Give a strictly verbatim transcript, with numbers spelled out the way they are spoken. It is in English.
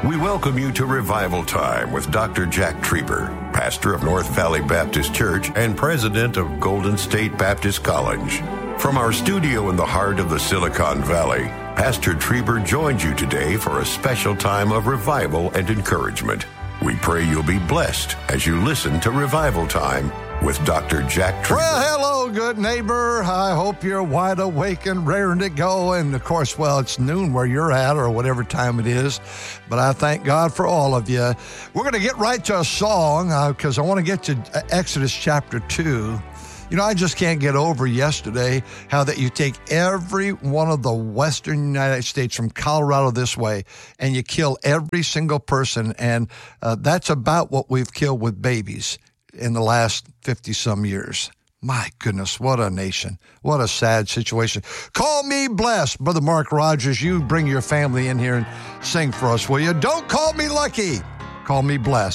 We welcome you to Revival Time with Doctor Jack Trieber, pastor of North Valley Baptist Church and president of Golden State Baptist College. From our studio in the heart of the Silicon Valley, Pastor Trieber joins you today for a special time of revival and encouragement. We pray you'll be blessed as you listen to Revival Time with Doctor Jack Trieber. Well, hello, good neighbor. I hope you're wide awake and raring to go. And, of course, well, it's noon where you're at or whatever time it is. But I thank God for all of you. We're going to get right to a song because uh, I want to get to Exodus chapter two. You know, I just can't get over yesterday how that you take every one of the western United States from Colorado this way and you kill every single person. And uh, that's about what we've killed with babies in the last fifty-some years. My goodness, what a nation. What a sad situation. Call me blessed. Brother Mark Rogers, you bring your family in here and sing for us, will you? Don't call me lucky. Call me blessed.